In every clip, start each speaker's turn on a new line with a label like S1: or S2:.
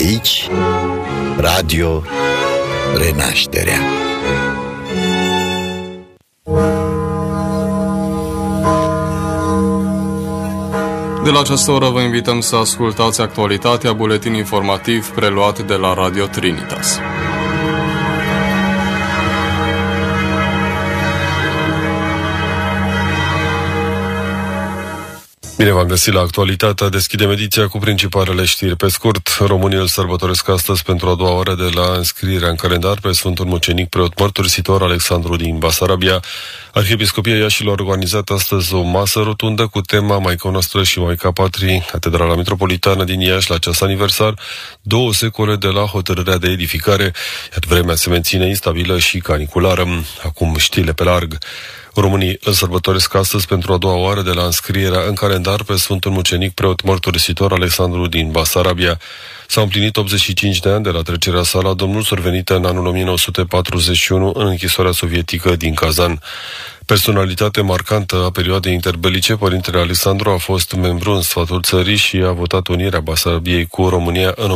S1: Aici, Radio Renașterea.
S2: De la această oră vă invităm să ascultați actualitatea, buletin informativ preluat de la Radio Trinitas.
S3: Bine v-am găsit la actualitatea. Deschidem ediția cu principalele știri. Pe scurt, românii îl sărbătoresc astăzi pentru a doua oră de la înscrierea în calendar pe Sfântul Mucenic Preot Mărturisitor Alexandru din Basarabia. Arhiepiscopia Iașilor a organizat astăzi o masă rotundă cu tema Maica Noastră și Maica Patriei, Catedrala Metropolitană din Iași, la acest aniversar, 2 secole de la hotărârea de edificare, iar vremea se menține instabilă și caniculară. Acum știrile pe larg. Românii îl sărbătoresc astăzi pentru a doua oară de la înscrierea în calendar pe Sfântul Mucenic Preot Mărturisitor Alexandru din Basarabia. S-au împlinit 85 de ani de la trecerea sa la Domnul survenită în anul 1941 în închisoarea sovietică din Kazan. Personalitate marcantă a perioadei interbelice, Părintele Alexandru a fost membru în sfatul țării și a votat unirea Basarabiei cu România în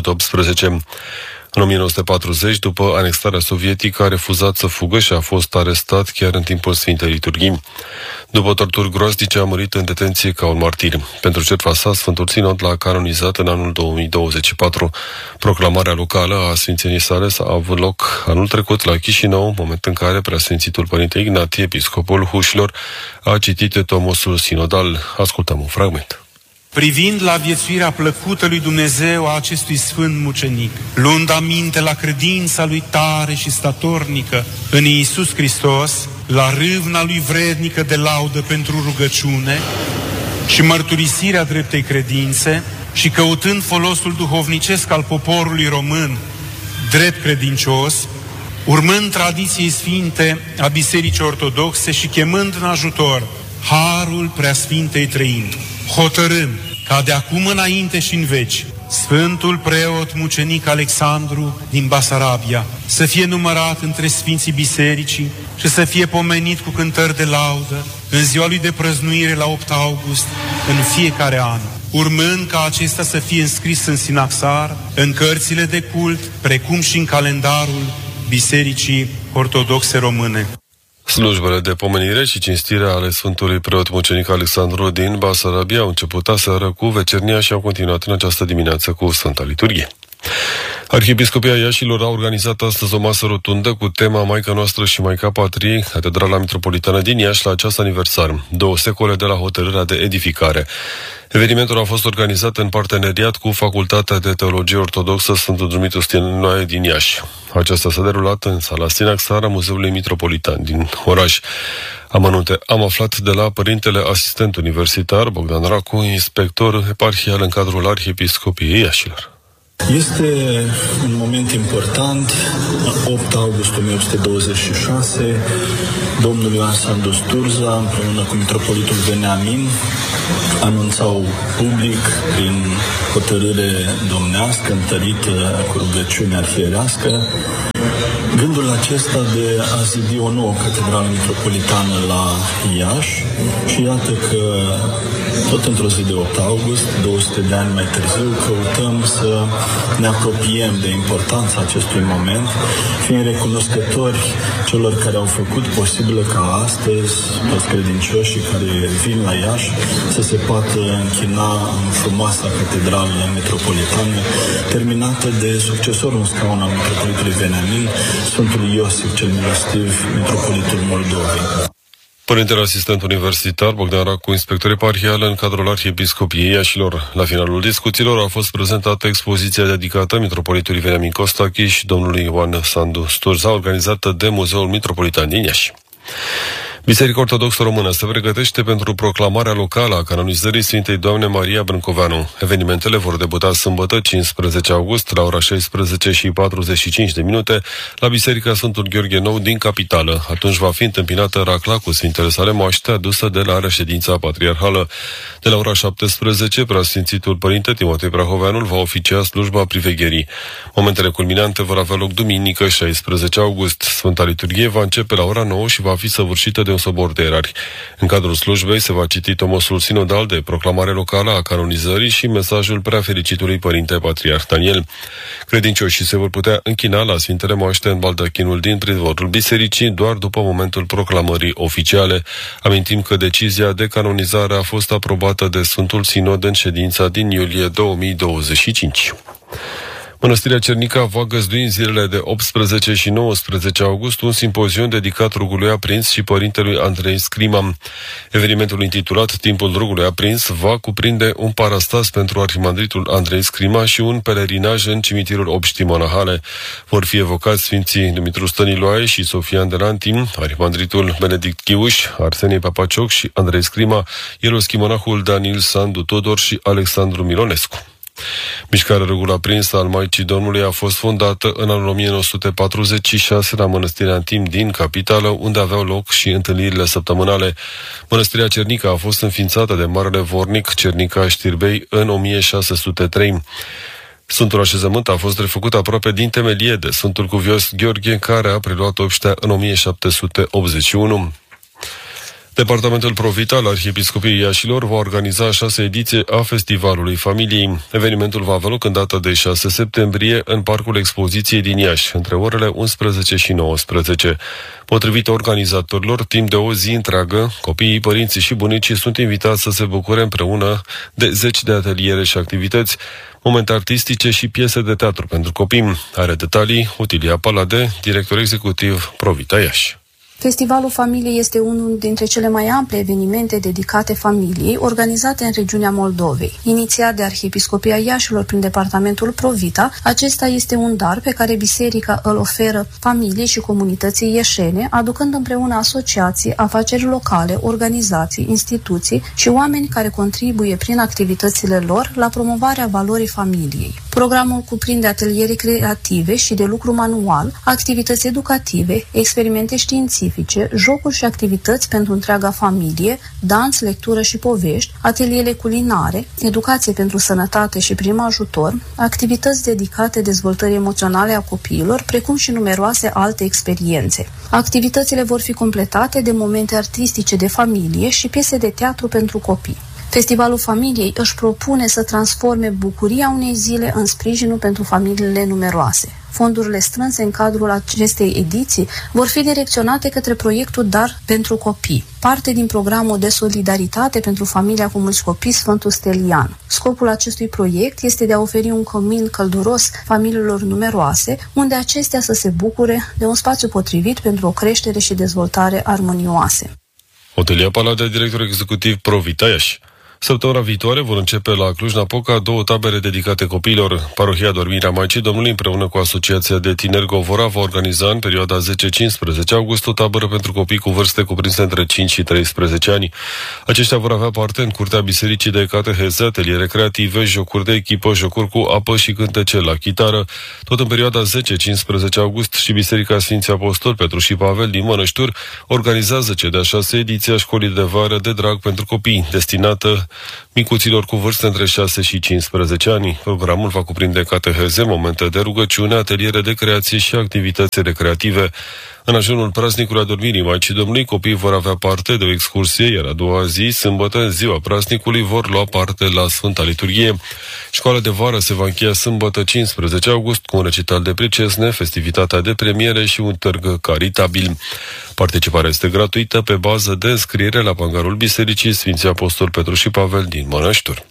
S3: 1918. În 1940, după anexarea sovietică, a refuzat să fugă și a fost arestat chiar în timpul Sfintei Liturghii. După torturi groaznice, a murit în detenție ca un martir. Pentru jertfa sa, Sfântul Sinod l-a canonizat în anul 2024. Proclamarea locală a sfințeniei sale a avut loc anul trecut la Chișinău, moment în care Preasfințitul Părinte Ignatie, episcopul Hușilor, a citit tomosul sinodal. Ascultăm un fragment.
S4: Privind la viețuirea plăcută lui Dumnezeu a acestui sfânt mucenic, luând aminte la credința lui tare și statornică în Iisus Hristos, la râvna lui vrednică de laudă pentru rugăciune și mărturisirea dreptei credințe și căutând folosul duhovnicesc al poporului român, drept credincios, urmând tradiției sfinte a Bisericii Ortodoxe și chemând în ajutor harul Preasfintei Trăimi, hotărâm ca de acum înainte și în veci Sfântul Preot Mucenic Alexandru din Basarabia să fie numărat între Sfinții Bisericii și să fie pomenit cu cântări de laudă în ziua lui de prăznuire la 8 august în fiecare an, urmând ca acesta să fie înscris în sinaxar, în cărțile de cult, precum și în calendarul Bisericii Ortodoxe Române.
S3: Slujbele de pomenire și cinstire ale Sfântului Preot Mucenic Alexandru din Basarabia au început aseară cu vecernia și au continuat în această dimineață cu Sfânta Liturghie. Arhiepiscopia Iașilor a organizat astăzi o masă rotundă cu tema Maica Noastră și Maica Patriei, Catedrala Metropolitană din Iași, la acest aniversar, 2 secole de la hotărârea de edificare. Evenimentul a fost organizat în parteneriat cu Facultatea de Teologie Ortodoxă Sfântul Dumitru Stăniloae din Iași. Aceasta s-a derulat în sala Sinaxar a Muzeului Metropolitan din oraș. Amănunte am aflat de la părintele asistent universitar Bogdan Racu, inspector eparhial în cadrul Arhiepiscopiei Iașilor.
S5: Este un moment important. 8 august 1826, domnul Ioan Sandu Sturza, împreună cu mitropolitul Veniamin, anunțau public, prin hotărâre domnească, întărită cu rugăciune arhierească, gândul acesta de a zidi o nouă catedrală metropolitană la Iași și iată că tot într-o zi de 8 august, 200 de ani mai târziu, căutăm să ne apropiem de importanța acestui moment, fiind recunoscători celor care au făcut posibil ca astăzi toți credincioșii care vin la Iași să se poată închina în frumoasa catedrală metropolitană, terminată de succesorul în scaun al mitropolitului Veniamin, Sfântul Iosif cel Milostiv, mitropolitul Moldovei.
S3: Părintele asistent universitar Bogdan Racu, inspector eparhial în cadrul Arhiepiscopiei Iașilor. La finalul discuțiilor a fost prezentată expoziția dedicată mitropolitului Veniamin Costachi și domnului Ioan Sandu Sturza, organizată de Muzeul Metropolitan din Iași. Biserica Ortodoxă Română se pregătește pentru proclamarea locală a canonizării Sfintei Doamne Maria Brâncoveanu. Evenimentele vor debuta sâmbătă, 15 august, la ora 16:45 la Biserica Sfântul Gheorghe Nou din capitală. Atunci va fi întâmpinată racla cu Sfintele sale moaște adusă de la reședința patriarhală. De la ora 17, Preasfințitul Părinte Timotei Prahoveanul va oficia slujba privegherii. Momentele culminante vor avea loc duminică, 16 august. Sfânta Liturghie va începe la ora 9 și va fi săvârșită de un sobor de ierarhi. În cadrul slujbei se va citi tomosul sinodal de proclamare locală a canonizării și mesajul preafericitului Părinte Patriarh Daniel. Credincioșii se vor putea închina la Sfintele Moaște în baldachinul din pridvorul bisericii doar după momentul proclamării oficiale. Amintim că decizia de canonizare a fost aprobată de Sfântul Sinod în ședința din iulie 2025. Mănăstirea Cernica va găzdui în zilele de 18 și 19 august un simpozion dedicat rugului aprins și părintelui Andrei Scrima. Evenimentul intitulat Timpul rugului aprins va cuprinde un parastas pentru arhimandritul Andrei Scrima și un pelerinaj în cimitirul Obștii Monahale. Vor fi evocați Sfinții Dumitru Stăniloae și Sofia Andelantin, arhimandritul Benedict Chiuș, Arsenie Papacioc și Andrei Scrima, ieroschimonahul Daniel Sandu Todor și Alexandru Mironescu. Mișcarea Rugul Aprins al Maicii Domnului a fost fondată în anul 1946 la Mănăstirea Antim din capitală, unde aveau loc și întâlnirile săptămânale. Mănăstirea Cernica a fost înființată de Marele Vornic Cernica Știrbei în 1603. Sfântul așezământ a fost refăcut aproape din temelie de Sfântul Cuvios Gheorghe, care a preluat obștea în 1781. Departamentul Provita al Arhiepiscopiei Iașilor va organiza a 6-a ediție a Festivalului Familiei. Evenimentul va avea loc în data de 6 septembrie în Parcul Expoziției din Iași, între orele 11 și 19. Potrivit organizatorilor, timp de o zi întreagă, copiii, părinții și bunicii sunt invitați să se bucure împreună de 10 de ateliere și activități, momente artistice și piese de teatru pentru copii. Are detalii Otilia Palade, director executiv Provita Iași.
S6: Festivalul Familiei este unul dintre cele mai ample evenimente dedicate familiei organizate în regiunea Moldovei. Inițiat de Arhiepiscopia Iașilor prin departamentul Provita, acesta este un dar pe care biserica îl oferă familiei și comunității ieșene, aducând împreună asociații, afaceri locale, organizații, instituții și oameni care contribuie prin activitățile lor la promovarea valorii familiei. Programul cuprinde ateliere creative și de lucru manual, activități educative, experimente științifice, jocuri și activități pentru întreaga familie, dans, lectură și povești, ateliere culinare, educație pentru sănătate și prim ajutor, activități dedicate dezvoltării emoționale a copiilor, precum și numeroase alte experiențe. Activitățile vor fi completate de momente artistice de familie și piese de teatru pentru copii. Festivalul Familiei își propune să transforme bucuria unei zile în sprijinul pentru familiile numeroase. Fondurile strânse în cadrul acestei ediții vor fi direcționate către proiectul Dar pentru copii, parte din programul de solidaritate pentru familia cu mulți copii Sfântul Stelian. Scopul acestui proiect este de a oferi un cămin călduros familiilor numeroase, unde acestea să se bucure de un spațiu potrivit pentru o creștere și dezvoltare armonioase.
S3: Otilia Palade, director executiv Provita Iași. Săptămâna viitoare vor începe la Cluj-Napoca 2 tabere dedicate copiilor. Parohia Dormirea Maicii Domnului împreună cu Asociația de Tineri Govora va organiza în perioada 10-15 august o tabără pentru copii cu vârste cuprinse între 5 și 13 ani. Aceștia vor avea parte în curtea bisericii de cateheze, ateliere creative, jocuri de echipă, jocuri cu apă și cântece la chitară. Tot în perioada 10-15 august și Biserica Sfinții Apostoli Petru și Pavel din Mănășturi organizează cea de-a 6-a ediție a școlii de vară de drag pentru copii, destinată micuților cu vârste între 6 și 15 ani. Programul va cuprinde cateheze, momente de rugăciune, ateliere de creație și activități recreative. În ajunul praznicului Adormirii Maicii Domnului, copiii vor avea parte de o excursie, iar a doua zi, sâmbătă, în ziua praznicului, vor lua parte la Sfânta Liturghie. Școala de vară se va încheia sâmbătă 15 august cu un recital de pricesne, festivitatea de premiere și un târg caritabil. Participarea este gratuită pe bază de înscriere la pangarul Bisericii Sfinții Apostoli Petru și Pavel din Mănășturi.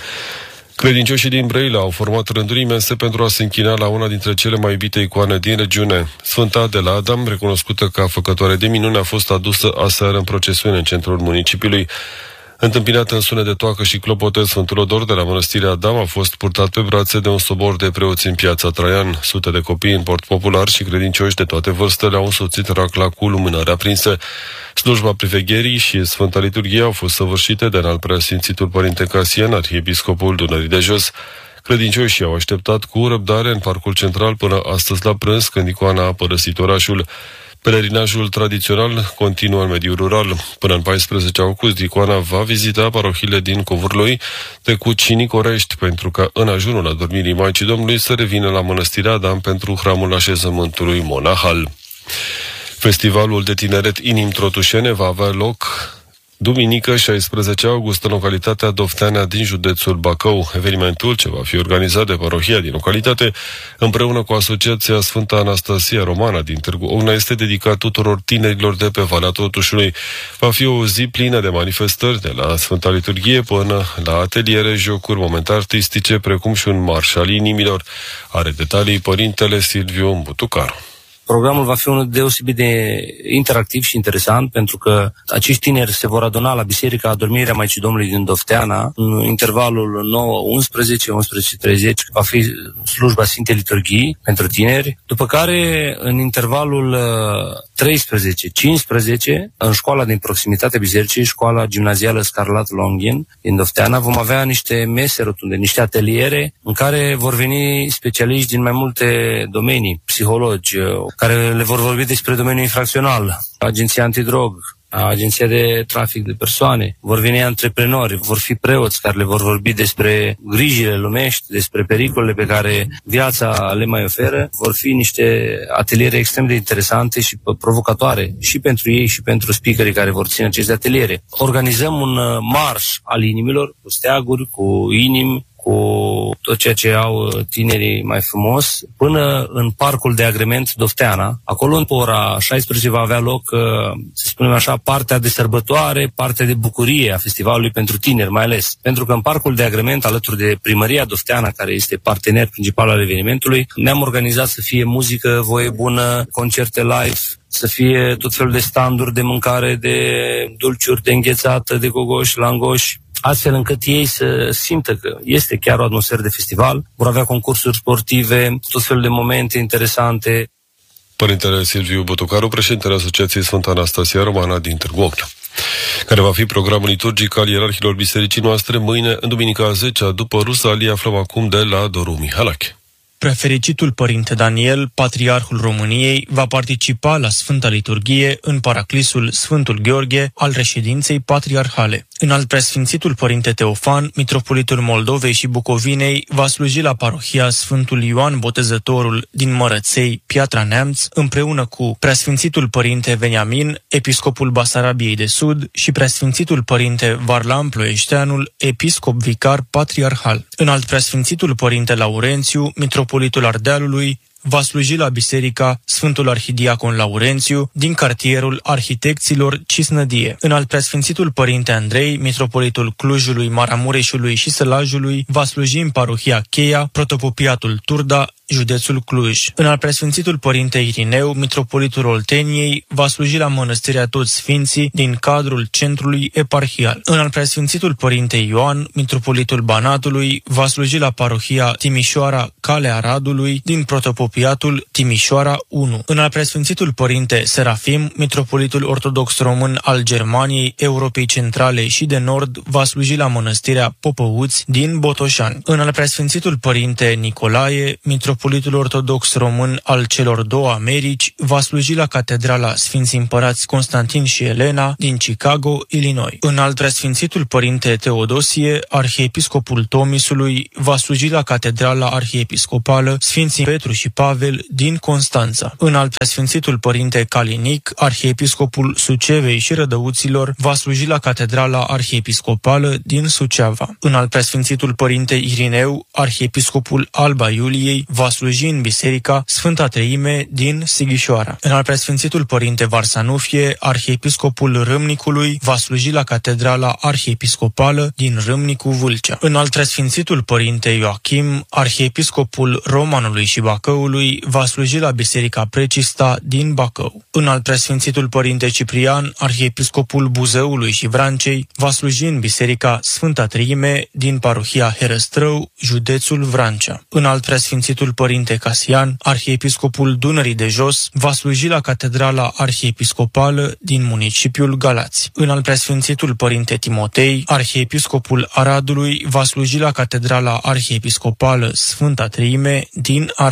S3: Credincioșii din Brăila au format rânduri imense pentru a se închina la una dintre cele mai iubite icoane din regiune. Sfânta de la Adam, recunoscută ca făcătoare de minuni, a fost adusă aseară în procesiune în centrul municipiului. Întâmpinat în sunet de toacă și clopote, Sfântul Odor de la Mănăstirea Adam a fost purtat pe brațe de un sobor de preoți în Piața Traian. Sute de copii în port popular și credincioși de toate vârstele au însoțit racla cu lumânări aprinse. Slujba privegherii și Sfânta Liturghie au fost săvârșite de înalt preasfințitul Părinte Casian, arhiepiscopul Dunării de Jos. Credincioșii au așteptat cu răbdare în parcul central până astăzi la prânz, când icoana a părăsit orașul. Pelerinajul tradițional continuă în mediul rural. Până în 14 august, icoana va vizita parohiile din Covârloi, Tecuci și Nicorești, pentru ca în ajunul Adormirii Maicii Domnului să revină la Mănăstirea Adam pentru hramul așezământului monahal. Festivalul de tineret Inim Trotușene va avea loc duminică 16 august în localitatea Dofteana din județul Bacău. Evenimentul, ce va fi organizat de parohia din localitate împreună cu Asociația Sfânta Anastasia Romana din Târgu Ocna, este dedicat tuturor tinerilor de pe Valea Trotușului. Va fi o zi plină de manifestări, de la Sfânta Liturghie până la ateliere, jocuri, momente artistice, precum și un marș al inimilor. Are detalii părintele Silviu Butucaru.
S7: Programul va fi unul deosebit de interactiv și interesant, pentru că acești tineri se vor aduna la Biserica Adormirea Maicii Domnului din Dofteana în intervalul 9-11, 11-30, va fi slujba Sfintei Liturghii pentru tineri, după care în intervalul 13-15, în școala din proximitatea bisericii, școala gimnazială Scarlat Longin din Dofteana, vom avea niște mese rotunde, niște ateliere în care vor veni specialiști din mai multe domenii, psihologi, care le vor vorbi despre domeniul infracțional, agenția antidrog, agenția de trafic de persoane, vor veni antreprenori, vor fi preoți care le vor vorbi despre grijile lumești, despre pericolele pe care viața le mai oferă. Vor fi niște ateliere extrem de interesante și provocatoare și pentru ei și pentru speakerii care vor ține aceste ateliere. Organizăm un marș al inimilor, cu steaguri, cu inimi, cu tot ceea ce au tinerii mai frumos, până în Parcul de Agrement Dofteana. Acolo, în ora 16, va avea loc, să spunem așa, partea de sărbătoare, partea de bucurie a festivalului pentru tineri, mai ales. Pentru că în Parcul de Agrement, alături de Primăria Dofteana, care este partener principal al evenimentului, ne-am organizat să fie muzică, voie bună, concerte live, să fie tot felul de standuri de mâncare, de dulciuri, de înghețată, de gogoși, langoși, astfel încât ei să simtă că este chiar o atmosferă de festival. Vor avea concursuri sportive, tot felul de momente interesante.
S3: Părintele Silviu Butucaru, președintele Asociației Sfânta Anastasia Romana din Târgu Ocna. Care va fi programul liturgic al ierarhilor bisericii noastre mâine, în duminica 10-a după Rusalii, aflăm acum de la Doru Mihalache.
S8: Prefericitul Părinte Daniel, Patriarhul României, va participa la Sfânta Liturghie în paraclisul Sfântul Gheorghe al reședinței patriarhale. Înalt Preasfințitul Părinte Teofan, Mitropolitul Moldovei și Bucovinei, va sluji la parohia Sfântul Ioan Botezătorul din Mărăței, Piatra Neamț, împreună cu Preasfințitul Părinte Veniamin, Episcopul Basarabiei de Sud, și Preasfințitul Părinte Varlam Ploieșteanul, Episcop Vicar Patriarhal. Înalt Preasfințitul Părinte Laurențiu, Mitropolitul Ardealului, va sluji la Biserica Sfântul Arhidiacon Laurențiu din cartierul Arhitecților Cisnădie. Înalt Preasfințitul Părinte Andrei, Mitropolitul Clujului, Maramureșului și Sălajului, va sluji în parohia Cheia, Protopopiatul Turda, județul Cluj. Înalt Preasfințitul Părinte Irineu, Mitropolitul Olteniei, va sluji la Mănăstirea Toți Sfinții din cadrul centrului eparhial. Înalt Preasfințitul Părinte Ioan, Mitropolitul Banatului, va sluji la parohia Timișoara Calea Aradului din Protopopiatul Timișoara 1. Înalt Preasfințitul Părinte Serafim, Mitropolitul Ortodox Român al Germaniei, Europei Centrale și de Nord, va sluji la Mănăstirea Popăuți din Botoșani. Înalt Preasfințitul Părinte Nicolae, Mitropolitul Ortodox Român al celor două Americi, va sluji la Catedrala Sfinții Împărați Constantin și Elena din Chicago, Illinois. Înalt Preasfințitul Părinte Teodosie, Arhiepiscopul Tomisului, va sluji la Catedrala Arhiepiscopală Sfinții Petru și Pavel din Constanța. Înalt Preasfințitul Părinte Calinic, Arhiepiscopul Sucevei și Rădăuților, va sluji la Catedrala Arhiepiscopală din Suceava. Înalt Preasfințitul Părinte Irineu, Arhiepiscopul Alba Iuliei, va sluji în Biserica Sfânta Treime din Sighișoara. Înalt Preasfințitul Părinte Varsanufie, Arhiepiscopul Râmnicului, va sluji la Catedrala Arhiepiscopală din Râmnicu Vâlcea. Înalt Preasfințitul Părinte Ioachim, Arhiepiscopul Romanului și Bacăului, va sluji la Biserica Precista din Bacău. Înalt Preasfințitul Părinte Ciprian, Arhiepiscopul Buzăului și Vrancei, va sluji în Biserica Sfânta Treime din parohia Herăstrău, județul Vrancea. Înalt Preasfințitul Părinte Casian, Arhiepiscopul Dunării de Jos, va sluji la Catedrala Arhiepiscopală din municipiul Galați. Înalt Preasfințitul Părinte Timotei, Arhiepiscopul Aradului, va sluji la Catedrala Arhiepiscopală Sfânta Treime din Arad. Înalt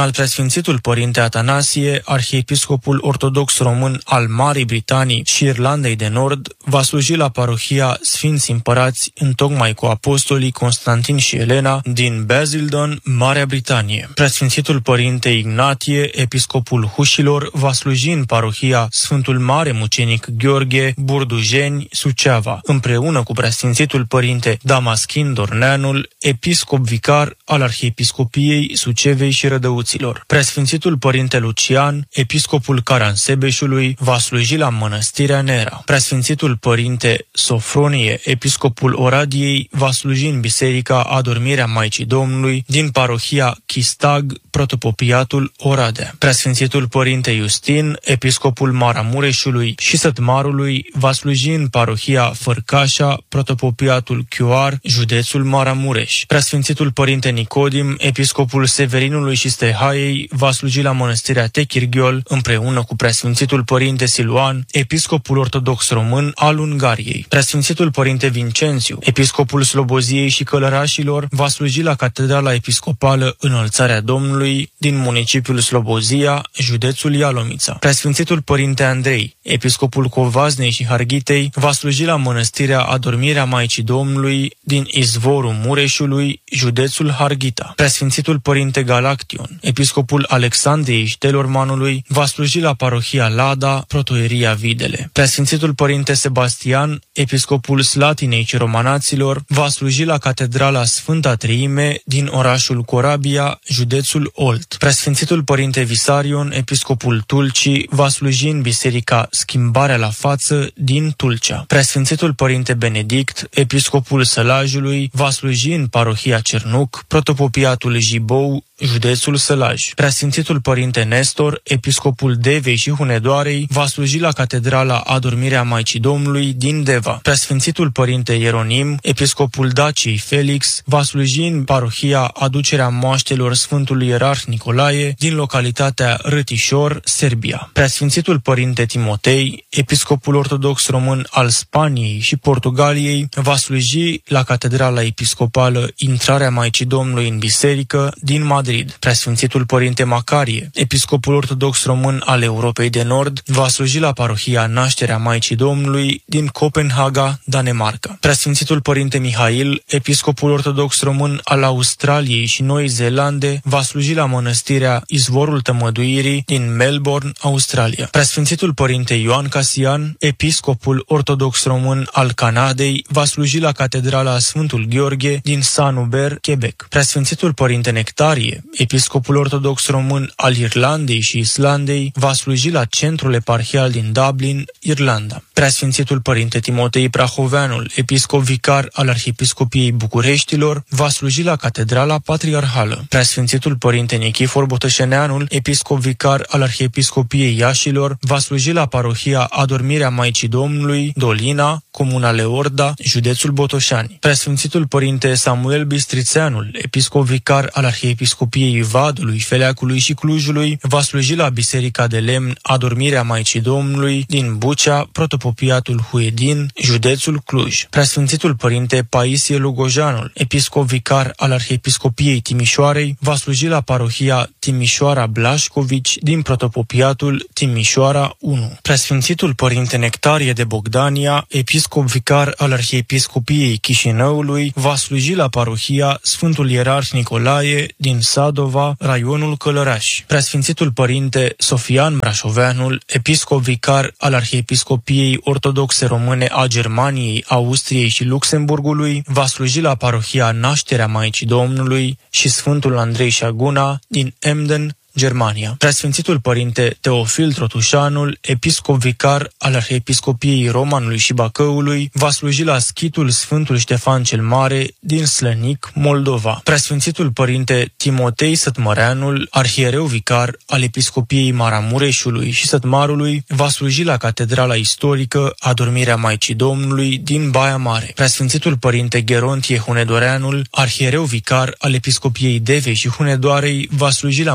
S8: Înalt Preasfințitul Părinte Atanasie, arhiepiscopul ortodox român al Marii Britanii și Irlandei de Nord, va sluji la parohia Sfinți Împărați întocmai cu apostolii Constantin și Elena din Basildon, Marea Britanie. Preasfințitul Părinte Ignatie, episcopul Hușilor, va sluji în parohia Sfântul Mare Mucenic Gheorghe, Burdujeni, Suceava, împreună cu Preasfințitul Părinte Damaschin Dorneanul, episcop vicar al Arhiepiscopiei Sucevei și Rădăuților. Preasfințitul Părinte Lucian, episcopul Caransebeșului, va sluji la Mănăstirea Nera. Preasfințitul Părinte Sofronie, episcopul Oradiei, va sluji în Biserica Adormirea Maicii Domnului din parohia Chistag, protopopiatul Oradea. Preasfințitul Părinte Justin, episcopul Maramureșului și Sătmarului, va sluji în parohia Fărcașa, protopopiatul Chioar, județul Maramureș. Preasfințitul Părinte Nicodim, episcopul Severinului și Strehaiei, va sluji la Mănăstirea Techirghiol împreună cu Preasfințitul Părinte Siluan, episcopul ortodox român al Ungariei. Preasfințitul Părinte Vincențiu, episcopul Sloboziei și Călărașilor, va sluji la Catedrala Episcopală Înălțarea Domnului din municipiul Slobozia, județul Ialomița. Preasfințitul Părinte Andrei, episcopul Covaznei și Harghitei, va sluji la Mănăstirea Adormirea Maicii Domnului din Izvorul Mureșului, județul Harghita. Preasfințitul Părinte Galaction, episcopul Alexandriei și Telormanului, va sluji la parohia Lada, protoieria Videle. Preasfințitul Părinte Sebastian, episcopul Slatinei și Romanaților, va sluji la Catedrala Sfânta Treime din orașul Corabia, județul Olt. Preasfințitul Părinte Visarion, episcopul Tulcii, va sluji în Biserica Schimbarea la Față din Tulcea. Preasfințitul Părinte Benedict, episcopul Sălajului, va sluji în parohia Cernuc, protopopiatul Jibou, județul Sălaj. Preasfințitul Părinte Nestor, episcopul Devei și Hunedoarei, va sluji la Catedrala Adormirea Maicii Domnului din Deva. Preasfințitul Părinte Ieronim, episcopul Daciei Felix, va sluji în parohia Aducerea Moaștelor Sfântului Ierarh Nicolae din localitatea Rătișor, Serbia. Preasfințitul Părinte Timotei, episcopul ortodox român al Spaniei și Portugaliei, va sluji la Catedrala Episcopală Intrarea Maicii Domnului în biserică din Madrid. Preasfințitul Părinte Macarie, episcopul ortodox român al Europei de Nord, va sluji la parohia Nașterea Maicii Domnului din Copenhaga, Danemarca. Preasfințitul Părinte Mihail, episcopul ortodox român al Australiei și Noii Zeelande, va sluji la Mănăstirea Izvorul Tămăduirii din Melbourne, Australia. Preasfințitul Părinte Ioan Casian, episcopul ortodox român al Canadei, va sluji la Catedrala Sfântul Gheorghe din Saint-Hubert, Quebec. Preasfințitul Părinte Nectarie, episcopul ortodox român al Irlandei și Islandei, va sluji la Centrul Eparhial din Dublin, Irlanda. Preasfințitul Părinte Timotei Prahoveanul, episcop vicar al Arhiepiscopiei Bucureștilor, va sluji la Catedrala Patriarhală. Preasfințitul Părinte Nichifor Botășeneanul, episcop vicar al Arhiepiscopiei Iașilor, va sluji la parohia Adormirea Maicii Domnului, Dolina, Comuna Leorda, județul Botoșani. Preasfințitul Părinte Samuel Bistrițeanul, episcop vicar al Arhiepiscopiei Vadului, Feleacului și Clujului, va sluji la Biserica de Lemn Adormirea Maicii Domnului din Bucea, protopopiatul Huedin, județul Cluj. Preasfințitul Părinte Paisie Lugojanul, episcop vicar al Arhiepiscopiei Timișoarei, va sluji la parohia Timișoara Blașcovici din protopopiatul Timișoara 1. Preasfințitul Părinte Nectarie de Bogdania, episcop vicar al Arhiepiscopiei Chișinăului, va sluji la parohia Sfântul Ierarh Nicolae din Sadova, raionul Călăraș. Preasfințitul Părinte Sofian Brașoveanul, episcop vicar al Arhiepiscopiei Ortodoxe Române a Germaniei, Austriei și Luxemburgului, va sluji la parohia Nașterea Maicii Domnului și Sfântul Andrei Șaguna din Emden, Germania. Preasfințitul Părinte Teofil Trotușanul, episcop vicar al Arhiepiscopiei Romanului și Bacăului, va sluji la Schitul Sfântul Ștefan cel Mare din Slănic, Moldova. Preasfințitul Părinte Timotei Sătmăreanul, arhiereu vicar al Episcopiei Maramureșului și Sătmarului, va sluji la Catedrala Istorică Adormirea Maicii Domnului din Baia Mare. Preasfințitul Părinte Gerontie Hunedoreanul, arhiereu vicar al Episcopiei Devei și Hunedoarei, va sluji la Mănăstirea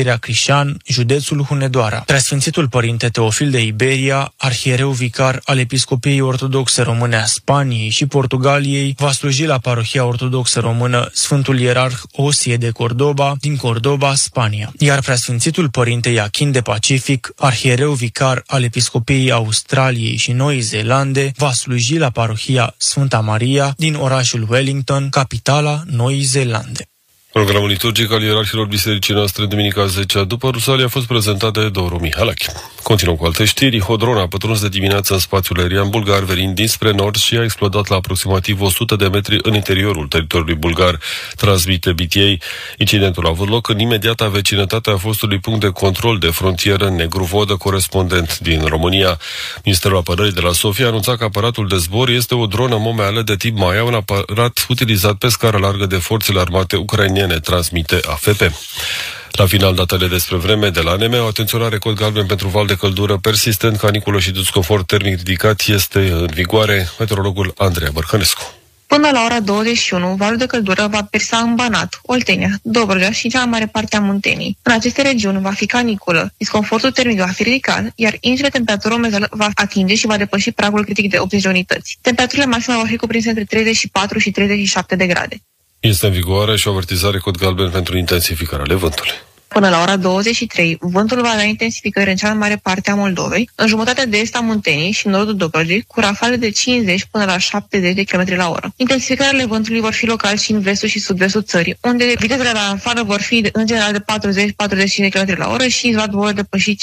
S8: Mănăstirea Crișan, județul Hunedoara. Preasfințitul Părinte Teofil de Iberia, arhiereu vicar al Episcopiei Ortodoxe Române a Spaniei și Portugaliei, va sluji la Parohia Ortodoxă Română Sfântul Ierarh Osie de Cordoba, din Cordoba, Spania. Iar Preasfințitul Părinte Iachin de Pacific, arhiereu vicar al Episcopiei Australiei și Noii Zeelande, va sluji la Parohia Sfânta Maria din orașul Wellington, capitala Noii Zeelande.
S3: Programul liturgic al ierarhilor bisericii noastre, duminica 10 după Rusalii, a fost prezentat de Doru Mihalache. Continuăm cu alte știri. O dronă a pătruns de dimineață în spațiul aerian bulgar, venind dinspre nord și a explodat la aproximativ 100 de metri în interiorul teritoriului bulgar, transmite BTA. Incidentul a avut loc în imediata vecinătatea fostului punct de control de frontieră Negru-Vodă, corespondent din România. Ministerul Apărării de la Sofia a anunțat că aparatul de zbor este o dronă momeală de tip Maia, un aparat utilizat pe scară largă de forțele armate ucrainene, transmite AFP. La final, datele despre vreme de la ANM, o atenționare cod galben pentru val de căldură persistent, caniculă și disconfort termic ridicat este în vigoare. Meteorologul Andreea Bărcănescu.
S9: Până la ora 21, valul de căldură va persa în Banat, Oltenia, Dobrogea și cea mai mare parte a Muntenii. În aceste regiuni va fi caniculă, disconfortul termic va fi ridicat, iar indicele temperaturometrului va atinge și va depăși pragul critic de 80 de unități. Temperaturile maxime vor fi cuprinse între 34 și 37 de grade.
S3: Este în vigoare și o avertizare cod galben pentru intensificarea vântului.
S9: Până la ora 23, vântul va avea intensificări în cea mai mare parte a Moldovei, în jumătatea de est a Muntenii și în nordul Dobrogei, cu rafale de 50 până la 70 de km la oră. Intensificările vântului vor fi local și în vestul și sud-vestul țării, unde vitezele la rafală vor fi în general de 40-45 de km la oră și izolat vor depăși 50-55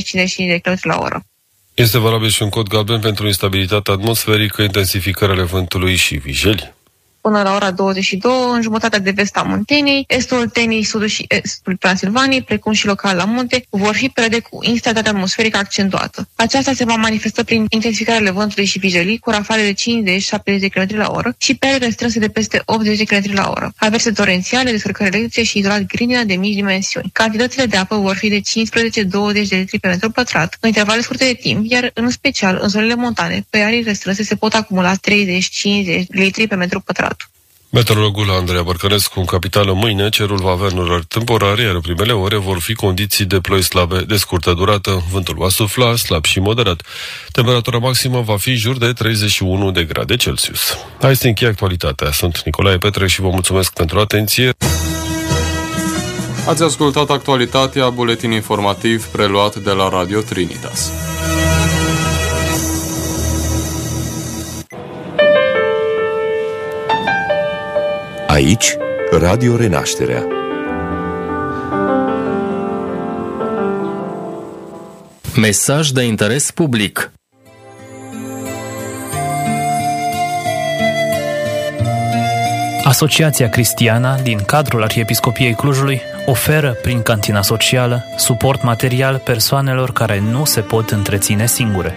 S9: de km la oră.
S3: Este valabil și un cod galben pentru instabilitatea atmosferică, intensificările vântului și vijeli.
S9: Până la ora 22, în jumătatea de vest a Munteniei, estul Olteniei, sudul și estul Transilvaniei, precum și local la munte, vor fi perioade cu instabilitate atmosferică accentuată. Aceasta se va manifesta prin intensificarea vântului și vijelii, cu rafale de 50-70 de km la oră și perioade restrânse de peste 80 de km la oră. Averse torențiale, descărcări electrice și izolat grindină de mici dimensiuni. Cantitățile de apă vor fi de 15-20 de litri pe metru pătrat, în intervale scurte de timp, iar în special în zonele montane, pe arii restrânse se pot acumula 30-50 litri pe metru pătrat.
S3: Meteorologul Andreea Bărcănescu. În capitală mâine cerul va avea nurări temporare, iar în primele ore vor fi condiții de ploi slabe de scurtă durată. Vântul va sufla slab și moderat. Temperatura maximă va fi în jur de 31 de grade Celsius. Hai să încheie actualitatea. Sunt Nicolae Petre și vă mulțumesc pentru atenție.
S2: Ați ascultat actualitatea, buletin informativ preluat de la Radio Trinitas.
S1: Aici, Radio Renașterea.
S10: Mesaj de interes public.
S11: Asociația Cristiana din cadrul Arhiepiscopiei Clujului oferă prin cantina socială suport material persoanelor care nu se pot întreține singure.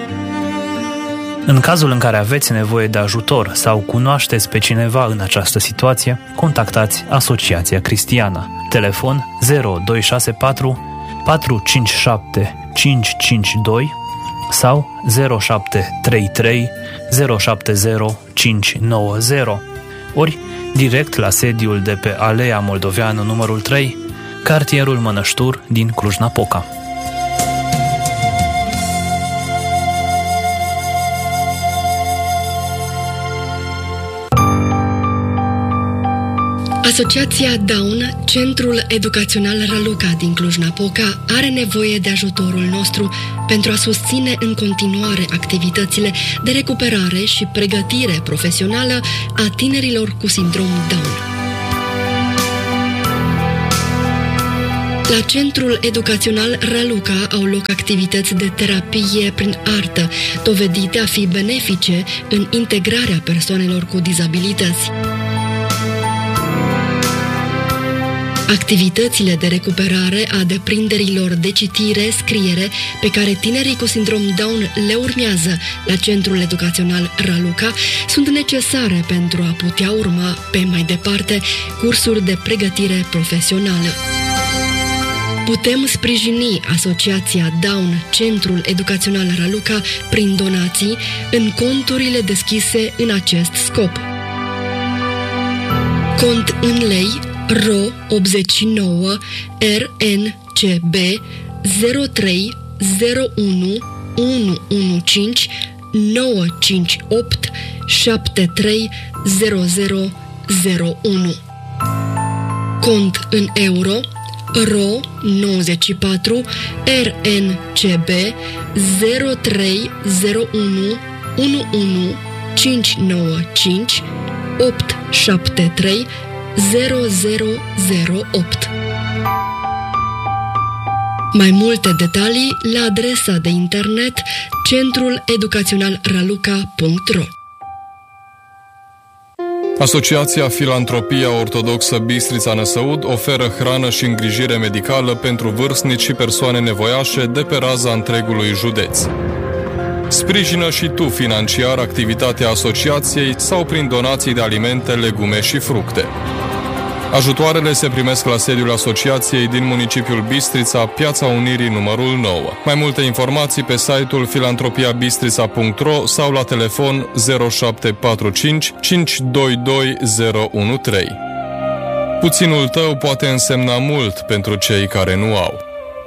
S11: În cazul în care aveți nevoie de ajutor sau cunoașteți pe cineva în această situație, contactați Asociația Cristiana. Telefon 0264 457 552 sau 0733 070 590, ori direct la sediul de pe Alea Moldoveană numărul 3, cartierul Mănăștur din Cluj-Napoca.
S12: Asociația Down, Centrul Educațional Raluca din Cluj-Napoca, are nevoie de ajutorul nostru pentru a susține în continuare activitățile de recuperare și pregătire profesională a tinerilor cu sindrom Down. La Centrul Educațional Raluca au loc activități de terapie prin artă, dovedite a fi benefice în integrarea persoanelor cu dizabilități. Activitățile de recuperare a deprinderilor de citire, scriere, pe care tinerii cu sindrom Down le urmează la Centrul Educațional Raluca, sunt necesare pentru a putea urma pe mai departe cursuri de pregătire profesională. Putem sprijini Asociația Down, Centrul Educațional Raluca, prin donații în conturile deschise în acest scop. Cont în lei RO 89 RNCB 03 01 115 958 73 0001. Cont în euro RO 94 RNCB 03 01 11595 873 0008. Mai multe detalii la adresa de internet centruleducaționalraluca.ro.
S2: Asociația Filantropia Ortodoxă Bistrița Năsăud oferă hrană și îngrijire medicală pentru vârstnici și persoane nevoiașe de pe raza întregului județ. Sprijină și tu financiar activitatea asociației sau prin donații de alimente, legume și fructe. Ajutoarele se primesc la sediul asociației din municipiul Bistrița, Piața Unirii numărul 9. Mai multe informații pe site-ul filantropiabistrița.ro sau la telefon 0745 522 013. Puținul tău poate însemna mult pentru cei care nu au.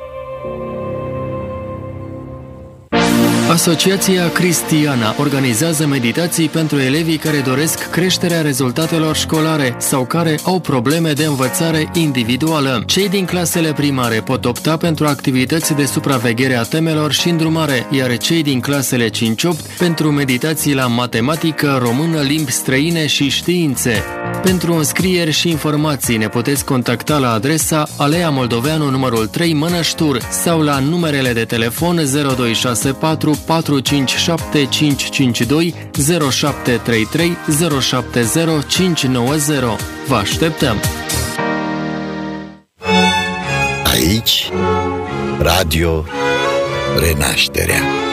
S10: Asociația Cristiana organizează meditații pentru elevii care doresc creșterea rezultatelor școlare sau care au probleme de învățare individuală. Cei din clasele primare pot opta pentru activități de supraveghere a temelor și îndrumare, iar cei din clasele 5-8 pentru meditații la matematică, română, limbi străine și științe. Pentru înscrieri și informații ne puteți contacta la adresa Alea Moldoveanu numărul 3 Mănăștur sau la numerele de telefon 0264 457 552 0733 070 590. Vă așteptăm!
S13: Aici, Radio Renașterea.